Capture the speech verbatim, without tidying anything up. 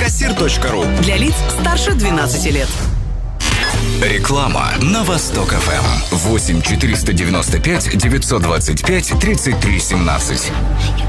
кассир точка ру. Для лиц старше двенадцати лет. Реклама на Восток эф эм. восемь четыреста девяносто пять девятьсот двадцать пять тридцать три семнадцать.